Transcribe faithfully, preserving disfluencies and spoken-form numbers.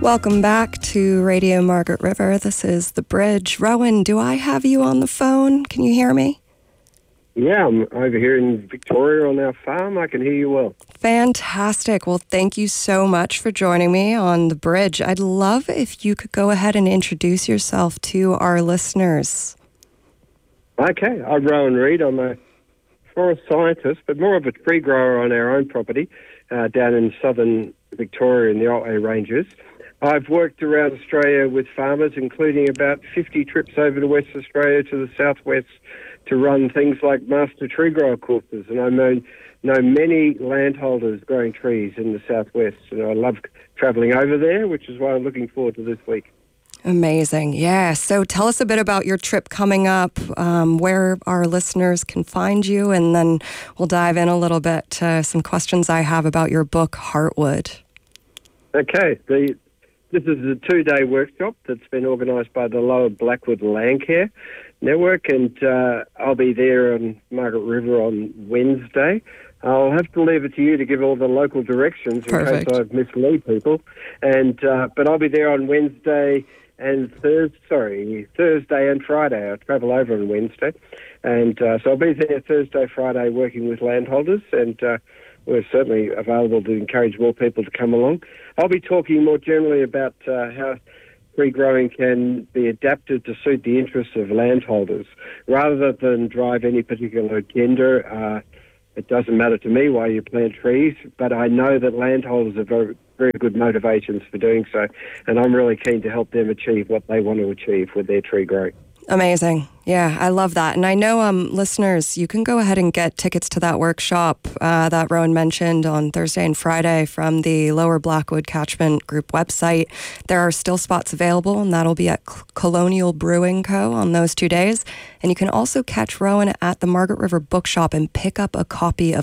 Welcome back to Radio Margaret River. This is The Bridge. Rowan, do I have you on the phone? Can you hear me? Yeah, I'm over here in Victoria on our farm. I can hear you well. Fantastic. Well, thank you so much for joining me on The Bridge. I'd love if you could go ahead and introduce yourself to our listeners. Okay, I'm Rowan Reid. I'm a forest scientist, but more of a tree grower on our own property uh, down in southern Victoria in the Otway Ranges. I've worked around Australia with farmers, including about fifty trips over to West Australia to the southwest to run things like master tree grower courses. And I know, know many landholders growing trees in the southwest. And I love travelling over there, which is why I'm looking forward to this week. Amazing. Yeah. So tell us a bit about your trip coming up, um, where our listeners can find you, and then we'll dive in a little bit to some questions I have about your book, Heartwood. Okay. The This is a two-day workshop that's been organised by the Lower Blackwood Landcare Network, and uh, I'll be there on Margaret River on Wednesday. I'll have to leave it to you to give all the local directions in Perfect. case I mislead people. And uh, but I'll be there on Wednesday and Thursday. Sorry, Thursday and Friday. I travel over on Wednesday, and uh, so I'll be there Thursday, Friday, working with landholders, and uh, we're certainly available to encourage more people to come along. I'll be talking more generally about uh, how tree growing can be adapted to suit the interests of landholders, rather than drive any particular agenda. Uh, it doesn't matter to me why you plant trees, but I know that landholders have very, very good motivations for doing so, and I'm really keen to help them achieve what they want to achieve with their tree growing. Amazing. Yeah, I love that. And I know, um, listeners, you can go ahead and get tickets to that workshop uh, that Rowan mentioned on Thursday and Friday from the Lower Blackwood Catchment Group website. There are still spots available, and that'll be at Colonial Brewing Co. on those two days. And you can also catch Rowan at the Margaret River Bookshop and pick up a copy of